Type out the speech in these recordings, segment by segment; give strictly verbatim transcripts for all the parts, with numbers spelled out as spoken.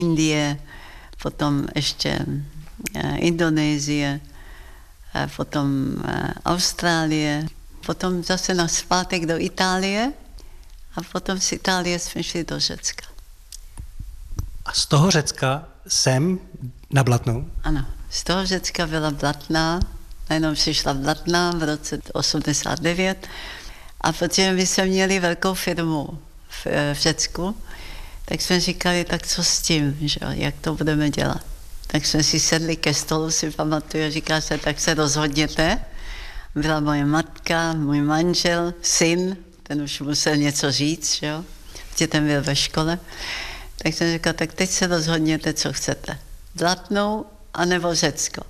Indie, potom ještě Indonésie, potom Austrálie, potom zase na zpátek do Itálie a potom z Itálie jsme šli do Řecka. A z toho Řecka sem na Blatnou? Ano, z toho Řecka byla Blatná, najednou přišla Blatná v roce osmdesát devět a protože my jsme měli velkou firmu v, v Řecku, tak jsme říkali, tak co s tím, že, jak to budeme dělat. Tak jsme si sedli ke stolu, si pamatuju, říká se, tak se rozhodněte. Byla moje matka, můj manžel, syn, ten už musel něco říct, že jo, protože ten byl ve škole. Tak jsem říkal, tak teď se rozhodněte, co chcete. Blatnou anebo Řecko.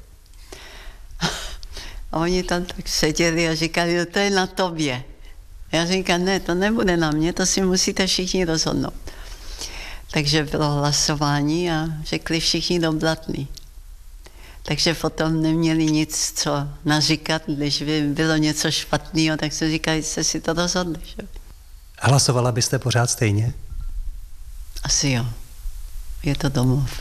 A oni tam tak seděli a říkali, no to je na tobě. Já říkám, ne, to nebude na mě, to si musíte všichni rozhodnout. Takže bylo hlasování a řekli všichni do Blatný. Takže potom neměli nic, co naříkat, když by bylo něco špatného, tak se říkali, jste si to rozhodli. Že? Hlasovala byste pořád stejně? Asi jo. Je to domov.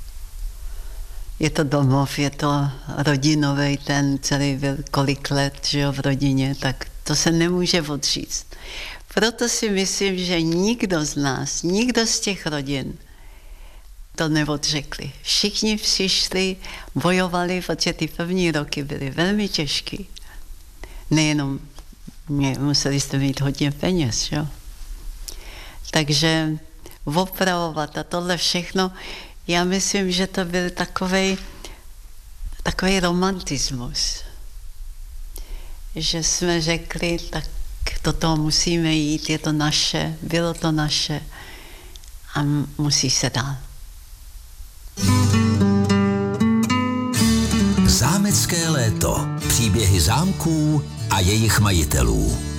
Je to domov, je to rodinový, ten celý byl kolik let, že jo, v rodině, tak to se nemůže odříct. Proto si myslím, že nikdo z nás, nikdo z těch rodin to neodřekli. Všichni přišli, bojovali, protože ty první roky byly velmi těžký. Nejenom, mě, museli jste mít hodně peněz, jo. Takže opravovat a tohle všechno, já myslím, že to byl takovej, takovej romantismus. Že jsme řekli, tak do toho musíme jít, je to naše, bylo to naše a musí se dál. Zámecké léto. Příběhy zámků a jejich majitelů.